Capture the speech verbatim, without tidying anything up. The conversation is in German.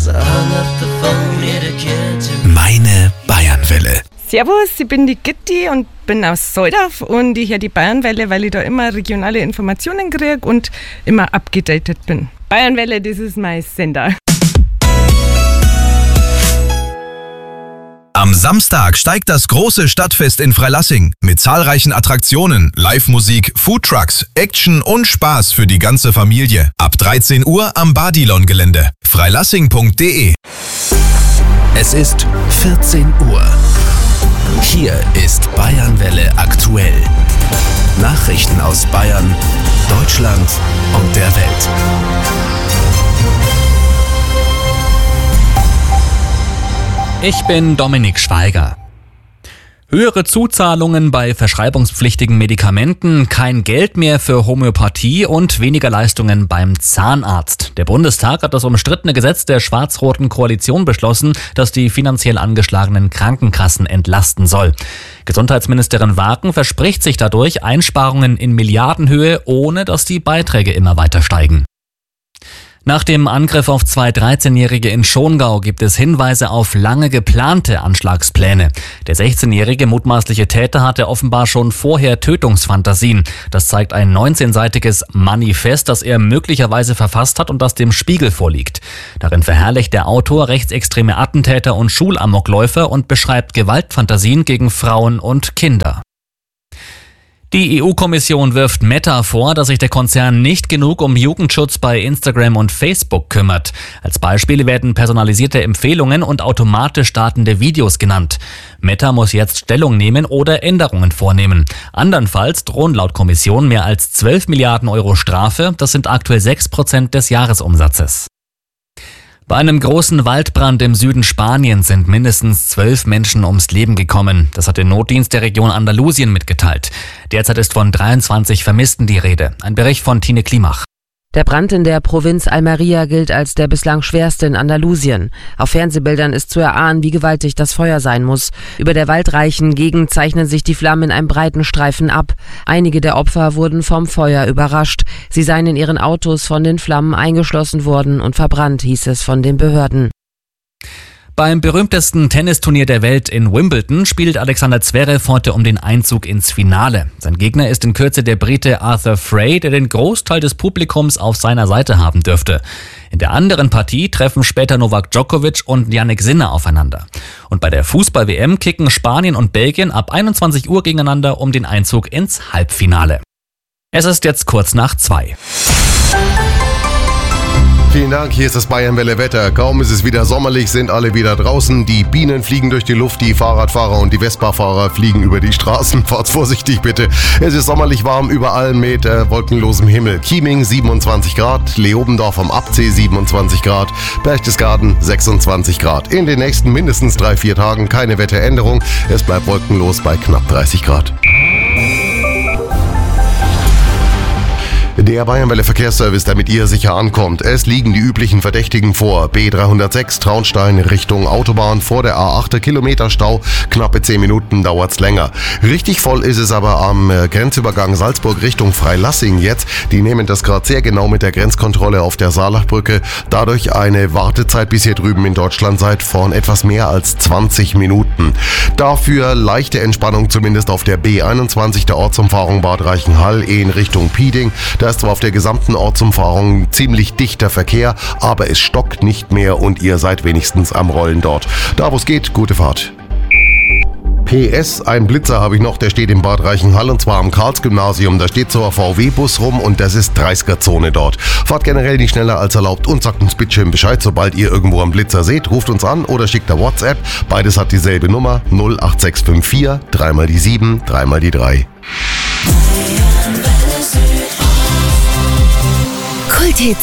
Meine Bayernwelle. Servus, ich bin die Gitti und bin aus Soldorf und ich höre die Bayernwelle, weil ich da immer regionale Informationen kriege und immer abgedatet bin. Bayernwelle, das ist mein Sender. Am Samstag steigt das große Stadtfest in Freilassing mit zahlreichen Attraktionen, Live-Musik, Foodtrucks, Action und Spaß für die ganze Familie. Ab dreizehn Uhr am Badilon-Gelände. freilassing punkt de. Es ist vierzehn Uhr. Hier ist Bayernwelle aktuell. Nachrichten aus Bayern, Deutschland und der Welt. Ich bin Dominik Schweiger. Höhere Zuzahlungen bei verschreibungspflichtigen Medikamenten, kein Geld mehr für Homöopathie und weniger Leistungen beim Zahnarzt. Der Bundestag hat das umstrittene Gesetz der schwarz-roten Koalition beschlossen, das die finanziell angeschlagenen Krankenkassen entlasten soll. Gesundheitsministerin Waken verspricht sich dadurch Einsparungen in Milliardenhöhe, ohne dass die Beiträge immer weiter steigen. Nach dem Angriff auf zwei dreizehnjährige in Schongau gibt es Hinweise auf lange geplante Anschlagspläne. Der sechzehnjährige mutmaßliche Täter hatte offenbar schon vorher Tötungsfantasien. Das zeigt ein neunzehnseitiges Manifest, das er möglicherweise verfasst hat und das dem Spiegel vorliegt. Darin verherrlicht der Autor rechtsextreme Attentäter und Schulamokläufer und beschreibt Gewaltfantasien gegen Frauen und Kinder. Die E U-Kommission wirft Meta vor, dass sich der Konzern nicht genug um Jugendschutz bei Instagram und Facebook kümmert. Als Beispiele werden personalisierte Empfehlungen und automatisch startende Videos genannt. Meta muss jetzt Stellung nehmen oder Änderungen vornehmen. Andernfalls drohen laut Kommission mehr als zwölf Milliarden Euro Strafe. Das sind aktuell sechs Prozent des Jahresumsatzes. Bei einem großen Waldbrand im Süden Spaniens sind mindestens zwölf Menschen ums Leben gekommen. Das hat der Notdienst der Region Andalusien mitgeteilt. Derzeit ist von dreiundzwanzig Vermissten die Rede. Ein Bericht von Tine Klimach. Der Brand in der Provinz Almería gilt als der bislang schwerste in Andalusien. Auf Fernsehbildern ist zu erahnen, wie gewaltig das Feuer sein muss. Über der waldreichen Gegend zeichnen sich die Flammen in einem breiten Streifen ab. Einige der Opfer wurden vom Feuer überrascht. Sie seien in ihren Autos von den Flammen eingeschlossen worden und verbrannt, hieß es von den Behörden. Beim berühmtesten Tennisturnier der Welt in Wimbledon spielt Alexander Zverev heute um den Einzug ins Finale. Sein Gegner ist in Kürze der Brite Arthur Fray, der den Großteil des Publikums auf seiner Seite haben dürfte. In der anderen Partie treffen später Novak Djokovic und Jannik Sinner aufeinander. Und bei der Fußball-W M kicken Spanien und Belgien ab einundzwanzig Uhr gegeneinander um den Einzug ins Halbfinale. Es ist jetzt kurz nach zwei. Vielen Dank, hier ist das Bayernwelle Wetter. Kaum ist es wieder sommerlich, sind alle wieder draußen. Die Bienen fliegen durch die Luft, die Fahrradfahrer und die Vespa-Fahrer fliegen über die Straßen. Fahrt vorsichtig bitte. Es ist sommerlich warm überall mit äh, wolkenlosem Himmel. Chieming siebenundzwanzig Grad, Leobendorf am Abzee siebenundzwanzig Grad, Berchtesgaden sechsundzwanzig Grad. In den nächsten mindestens drei, vier Tagen keine Wetteränderung. Es bleibt wolkenlos bei knapp dreißig Grad. Der Bayernwelle Verkehrsservice, damit ihr sicher ankommt. Es liegen die üblichen Verdächtigen vor. B dreihundertsechs Traunstein Richtung Autobahn vor der A acht Kilometer Stau. Knappe zehn Minuten dauert's länger. Richtig voll ist es aber am Grenzübergang Salzburg Richtung Freilassing jetzt. Die nehmen das gerade sehr genau mit der Grenzkontrolle auf der Saalachbrücke. Dadurch eine Wartezeit bis hier drüben in Deutschland seit von etwas mehr als zwanzig Minuten. Dafür leichte Entspannung zumindest auf der B einundzwanzig der Ortsumfahrung Bad Reichenhall in Richtung Pieding. Da ist zwar auf der gesamten Ortsumfahrung ziemlich dichter Verkehr, aber es stockt nicht mehr und ihr seid wenigstens am Rollen dort. Da wo es geht, gute Fahrt. P S, ein Blitzer habe ich noch, der steht im Bad Reichenhall und zwar am Karls-Gymnasium. Da steht so ein V W-Bus rum und das ist dreißiger-Zone dort. Fahrt generell nicht schneller als erlaubt und sagt uns bitte schön Bescheid, sobald ihr irgendwo einen Blitzer seht. Ruft uns an oder schickt eine WhatsApp. Beides hat dieselbe Nummer null acht sechs fünf vier, dreimal die sieben, dreimal die drei. Kulthits